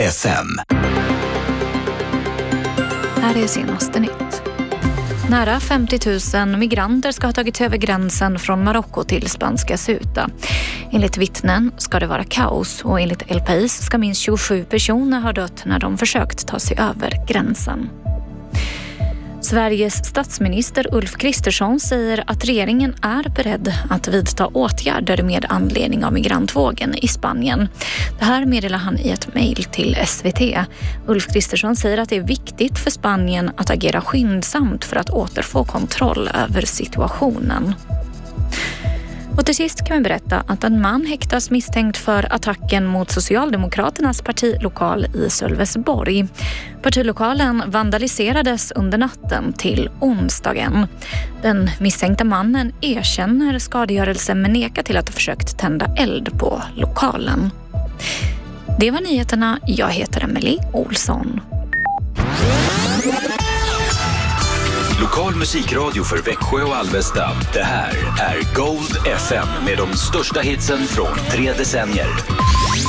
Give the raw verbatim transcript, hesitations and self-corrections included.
F M. Här är senaste nytt. Nära femtio tusen migranter ska ha tagit över gränsen från Marocko till spanska Ceuta. Enligt vittnen ska det vara kaos och enligt El País ska minst tjugosju personer ha dött när de försökt ta sig över gränsen. Sveriges statsminister Ulf Kristersson säger att regeringen är beredd att vidta åtgärder med anledning av migrantvågen i Spanien. Det här meddelar han i ett mejl till S V T. Ulf Kristersson säger att det är viktigt för Spanien att agera skyndsamt för att återfå kontroll över situationen. Och till sist kan vi berätta att en man häktas misstänkt för attacken mot Socialdemokraternas partilokal i Sölvesborg. Partilokalen vandaliserades under natten till onsdagen. Den misstänkta mannen erkänner skadegörelse men nekar till att ha försökt tända eld på lokalen. Det var nyheterna. Jag heter Emily Olsson. Lokal musikradio för Växjö och Alvesta. Det här är Gold F M med de största hitsen från tre decennier.